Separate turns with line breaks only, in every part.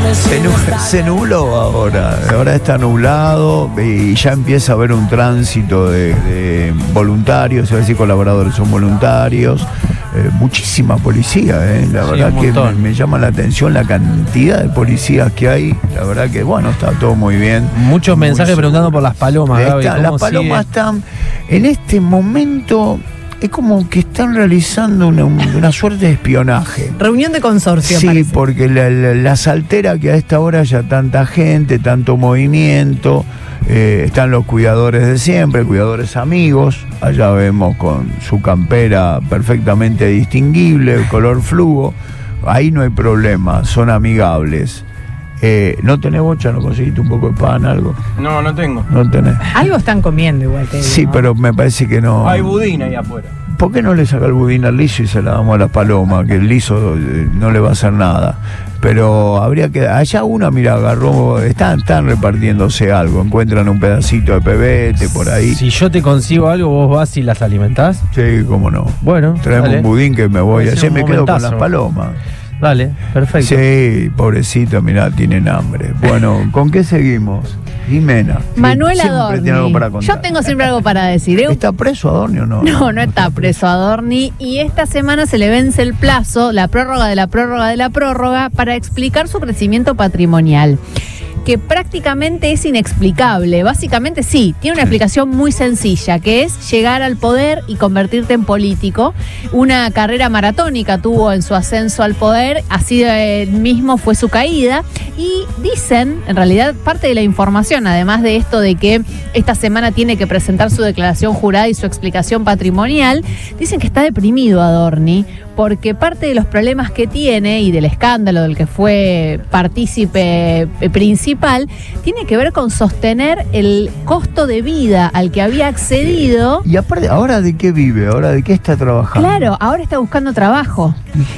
Se nubló ahora está nublado y ya empieza a haber un tránsito de voluntarios, es decir, colaboradores son voluntarios, muchísima policía, la verdad que me llama la atención la cantidad de policías que hay, la verdad que bueno, está todo muy bien.
Muchos mensajes preguntando por las palomas, Gaby,
las palomas están, en este momento, es como que están realizando una suerte de espionaje.
Reunión de consorcio,
sí,
parece.
porque la saltera que a esta hora ya tanta gente, tanto movimiento, están los cuidadores de siempre, cuidadores amigos, allá vemos con su campera perfectamente distinguible, color fluo, ahí no hay problema, son amigables. ¿No tenés bocha? ¿No conseguiste un poco de pan, algo?
No tengo.
No tenés.
Algo están comiendo igual que
sí,
¿no?
Pero me parece que no.
Hay budín ahí afuera.
¿Por qué no le saca el budín al liso y se la damos a las palomas? Que el liso no le va a hacer nada. Pero habría que... Allá una, mira, agarró... Están repartiéndose algo. Encuentran un pedacito de pebete por ahí.
Si yo te consigo algo, ¿vos vas y las alimentás?
Sí, cómo no.
Bueno,
traemos un budín que me voy. Ayer me quedo con las
momentazo.
palomas.
Dale, perfecto.
Sí, pobrecito, mirá, tienen hambre. Bueno, ¿con qué seguimos? Jimena.
Manuel
Siempre
Adorni.
tiene algo para contar.
Yo tengo siempre algo para decir.
¿Está preso Adorni o no?
No está preso Adorni. Y esta semana se le vence el plazo, la prórroga de la prórroga de la prórroga, para explicar su crecimiento patrimonial, que prácticamente es inexplicable. Básicamente sí, tiene una explicación muy sencilla, que es llegar al poder y convertirte en político. Una carrera maratónica tuvo en su ascenso al poder, así mismo fue su caída. Y dicen, en realidad, parte de la información, además de esto de que esta semana tiene que presentar su declaración jurada y su explicación patrimonial, dicen que está deprimido Adorni, porque parte de los problemas que tiene y del escándalo del que fue partícipe principal tiene que ver con sostener el costo de vida al que había accedido.
Y aparte, ¿ahora de qué vive? ¿Ahora de qué está trabajando?
Claro, ahora está buscando trabajo.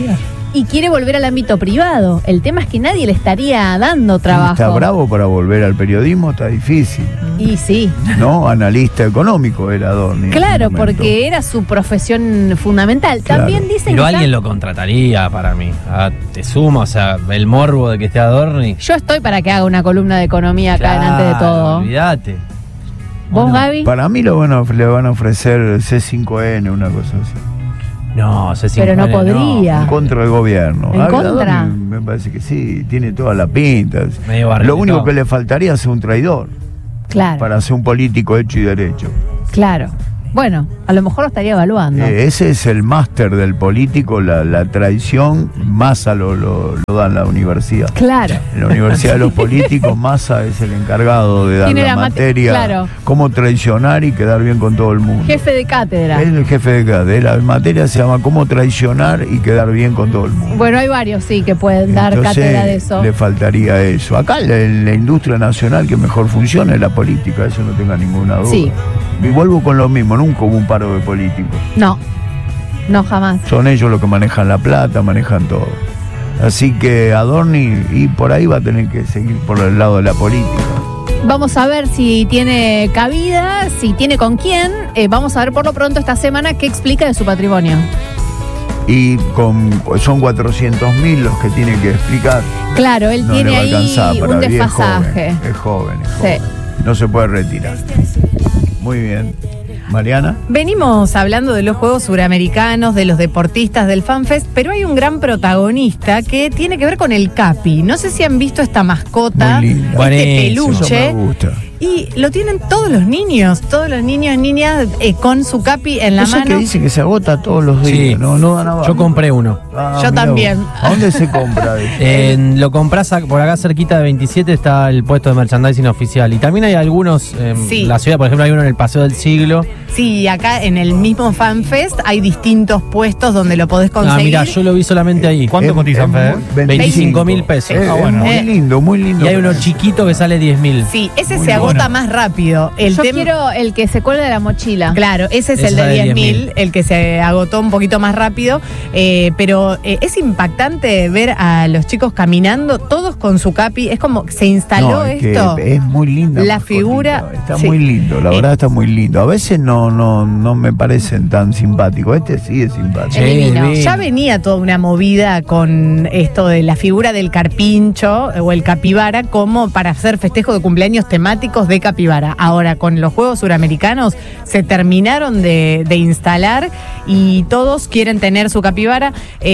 Y quiere volver al ámbito privado. El tema es que nadie le estaría dando trabajo.
Está bravo para volver al periodismo, está difícil.
Y sí.
¿No? Analista económico era Adorni.
Claro, porque era su profesión fundamental.
Claro.
También dicen
Pero
que
alguien lo contrataría para mí. Te suma, o sea, el morbo de que esté Adorni.
yo estoy para que haga una columna de economía acá delante de todo.
Olvídate.
¿Vos, Gaby?
Para mí le van a ofrecer C5N, una cosa así.
No, C5N
Pero no podría.
En contra del gobierno.
¿En contra?
Adorni me parece que sí, tiene toda la pinta.
Medio barrio
Lo
de
único
todo.
que le faltaría es ser un traidor.
Claro,
Para ser un político hecho y derecho.
claro. Bueno, a lo mejor lo estaría evaluando.
Ese es el máster del político, la traición. Massa lo da en la universidad.
Claro.
En la Universidad de los Políticos, Massa es el encargado de dar
Tiene
la
la
materia,
claro.
cómo traicionar y quedar bien con todo el mundo.
Jefe de cátedra.
Es el jefe de cátedra. La materia se llama cómo traicionar y quedar bien con todo el mundo.
Bueno, hay varios, sí, que pueden dar
Entonces,
cátedra de eso.
le faltaría eso. Acá la industria nacional que mejor funciona es la política, eso no tenga ninguna duda.
Sí.
Y vuelvo con lo mismo, nunca hubo un paro de políticos.
No, jamás.
Son ellos los que manejan la plata, manejan todo. Así que Adorni, y por ahí va a tener que seguir por el lado de la política.
Vamos a ver si tiene cabida, si tiene con quién. Vamos a ver por lo pronto esta semana qué explica de su patrimonio.
Y son 400.000 los que tiene que explicar.
Claro, él
No
tiene
le va a
ahí
alcanzar para
un
vivir,
desfasaje.
Es joven.
Sí.
No se puede retirar. Muy bien. Mariana.
Venimos hablando de los Juegos Suramericanos, de los deportistas, del FanFest, pero hay un gran protagonista que tiene que ver con el Capi. No sé si han visto esta mascota,
Muy linda.
este
Buenísimo.
Eso
peluche.
me gusta.
Y lo tienen todos los niños y niñas con su Capi en la
Eso
mano.
que dice que se agota todos los días,
Sí.
no dan abajo.
Yo compré uno.
Yo también.
¿A dónde se compra eso?
Lo compras por acá cerquita de 27 está el puesto de merchandising oficial. Y también hay algunos
Sí.
en la ciudad, por ejemplo, hay uno en el Paseo del Siglo.
Sí, acá en el mismo FanFest hay distintos puestos donde lo podés conseguir.
Ah, mira, yo lo vi solamente ahí.
¿Cuánto cotizan, Fede?
25.000 pesos.
Es
Ah, bueno.
muy lindo, muy lindo.
Y hay uno chiquito que sale 10.000.
Sí, ese
Muy
se
bueno.
agota más rápido.
Yo quiero el que se cuelga de la mochila.
Claro, ese es el
Esa
de
de
10.000, el que se agotó un poquito más rápido, pero es impactante ver a los chicos caminando, todos con su capi, es como se instaló
No, es que
esto.
es muy linda.
La
mascotita,
figura,
está
sí.
muy lindo, la verdad está muy lindo. A veces no me parecen tan simpáticos. Este sí es simpático.
Sí,
divino.
divino.
Ya venía toda una movida con esto de la figura del carpincho o el capibara como para hacer festejo de cumpleaños temáticos de capibara. Ahora, con los Juegos Suramericanos se terminaron de instalar y todos quieren tener su capibara.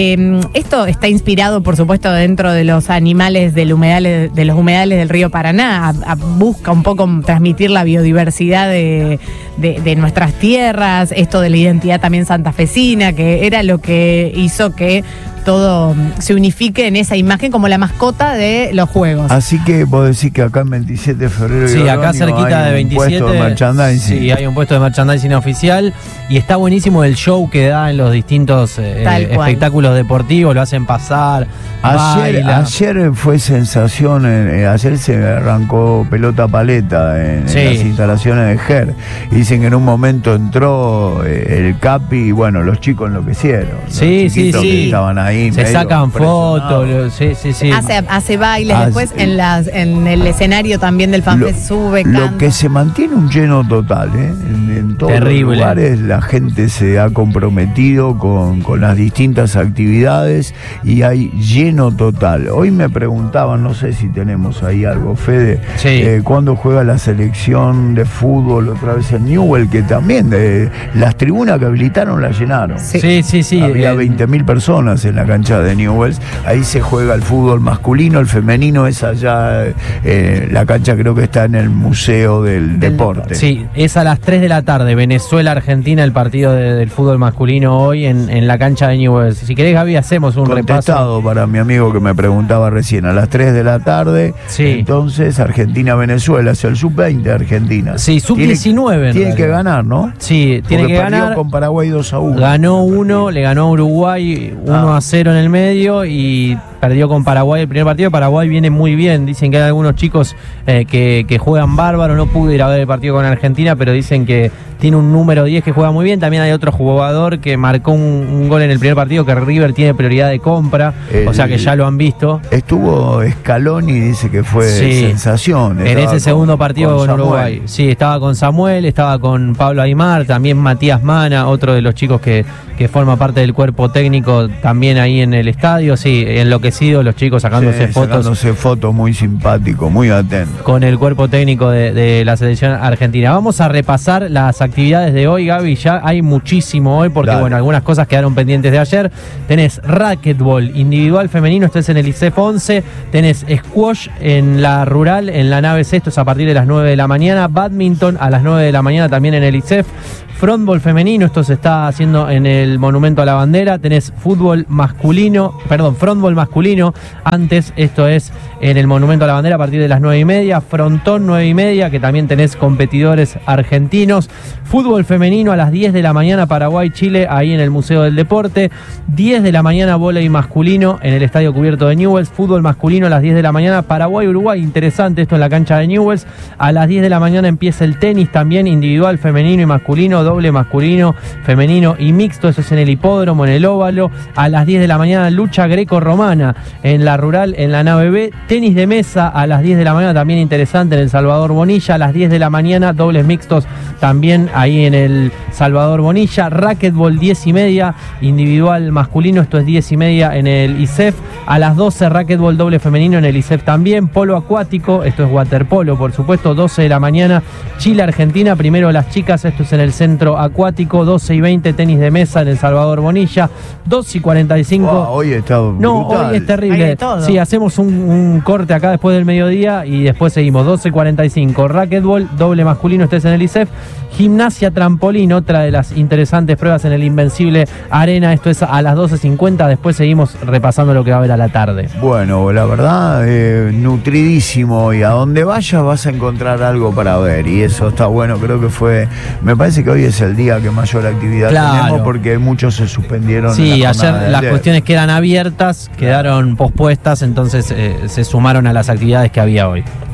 Esto está inspirado, por supuesto, dentro de los animales de los humedales del río Paraná. Busca un poco transmitir la biodiversidad de nuestras tierras, esto de la identidad también santafesina, que era lo que hizo que todo se unifique en esa imagen como la mascota de los Juegos.
Así que vos decís que acá en 27 de febrero
Sí,
y
acá
Oroño
cerquita
hay
de
un
27.
puesto de merchandising.
Sí, hay un puesto de merchandising oficial y está buenísimo el show que da en los distintos
Tal cual.
espectáculos deportivos, lo hacen pasar. bailan.
Ayer fue sensación, ayer se arrancó pelota paleta en
Sí.
las instalaciones de GER. Dicen que en un momento entró el Capi y bueno, los chicos enloquecieron.
Sí,
Los
sí,
chiquitos
sí.
que estaban ahí.
Se
medio
sacan fotos,
impresionados.
sí.
Hace bailes,
Ah,
después
sí.
en el escenario también del FanFest sube,
Lo
canta.
que se mantiene un lleno total, ¿eh? En todos
Terrible.
los lugares la gente se ha comprometido con las distintas actividades y hay lleno total. Hoy me preguntaban, no sé si tenemos ahí algo, Fede,
Sí.
¿cuándo juega la selección de fútbol otra vez en Newell? Que también las tribunas que habilitaron las llenaron.
Sí.
Sí.
Había 20.000 personas en la cancha de Newell's. Ahí se juega el fútbol masculino, el femenino es allá. La cancha creo que está en el Museo del Deporte.
Sí, es a las 3 de la tarde, Venezuela-Argentina, el partido del fútbol masculino hoy en la cancha de Newell's. Si querés, Gaby, hacemos un repaso.
Contestado para mi amigo que me preguntaba recién, a las 3 de la tarde.
Sí.
Entonces, Argentina-Venezuela, es el sub-20 Argentina.
Sí, sub-19 en
Tiene que
realidad.
ganar, ¿no?
Sí, tiene
Porque
que
perdió
ganar.
con Paraguay 2-1.
Ganó uno, le ganó a Uruguay 1-0 en el medio y perdió con Paraguay el primer partido. Paraguay viene muy bien, dicen que hay algunos chicos que juegan bárbaro. No pude ir a ver el partido con Argentina, pero dicen que tiene un número 10 que juega muy bien. También hay otro jugador que marcó un gol en el primer partido, que River tiene prioridad de compra, o sea que ya lo han visto.
Estuvo Scaloni, dice que fue
Sí.
sensación.
En
Estaba
ese segundo
con
partido con
Samuel.
Uruguay. Sí, estaba con Samuel, estaba con Pablo Aymar, también Matías Mana, otro de los chicos que forma parte del cuerpo técnico también ahí en el estadio. Sí, enloquecidos los chicos sacándose
Sí,
fotos
sacándose fotos, muy simpático, muy atento.
con el cuerpo técnico de la selección argentina. Vamos a repasar las actividades de hoy, Gaby. Ya hay muchísimo hoy porque,
Dale.
bueno, algunas cosas quedaron pendientes de ayer. Tenés racquetball individual femenino, esto es en el ICEF 11. Tenés squash en la rural, en la nave C, esto es a partir de las 9 de la mañana. Badminton a las 9 de la mañana también en el ICEF. Frontball femenino, esto se está haciendo en el Monumento a la Bandera. Tenés frontball masculino, antes, esto es en el Monumento a la Bandera a partir de las 9:30. Frontón 9:30, que también tenés competidores argentinos. Fútbol femenino a las 10 de la mañana, Paraguay-Chile, ahí en el Museo del Deporte. 10 de la mañana, vóley masculino en el Estadio Cubierto de Newell's. Fútbol masculino a las 10 de la mañana, Paraguay-Uruguay, interesante esto en la cancha de Newell's. A las 10 de la mañana empieza el tenis también, individual, femenino y masculino, doble masculino, femenino y mixto, eso es en el hipódromo, en el óvalo. A las 10 de la mañana, lucha greco-romana en la rural, en la nave B. Tenis de mesa a las 10 de la mañana, también interesante en el Salvador Bonilla. A las 10 de la mañana, dobles mixtos también ahí en el Salvador Bonilla. Racquetball 10:30, individual masculino, esto es 10:30 en el ICEF. A las 12, racquetball doble femenino en el ICEF también. Polo acuático, esto es waterpolo, por supuesto, 12 de la mañana, Chile-Argentina, primero las chicas, esto es en el centro acuático. 12:20, tenis de mesa en el Salvador Bonilla. 2:45.
Wow, hoy está
No,
brutal.
hoy es terrible.
Hay de todo.
Sí, hacemos un corte acá después del mediodía y después seguimos. 12:45, racquetball, doble masculino, este es en el ICEF. Gimnasia trampolín, otra de las interesantes pruebas en el Invencible Arena, esto es a las 12:50. Después seguimos repasando lo que va a haber a la tarde.
Bueno, la verdad, nutridísimo, y a donde vayas vas a encontrar algo para ver, y eso está bueno. Creo que me parece que hoy es el día que mayor actividad
Claro.
tenemos, porque muchos se suspendieron.
Sí,
en la
ayer
jornada de
las
ayer.
cuestiones quedan abiertas, quedaron pospuestas, entonces se sumaron a las actividades que había hoy.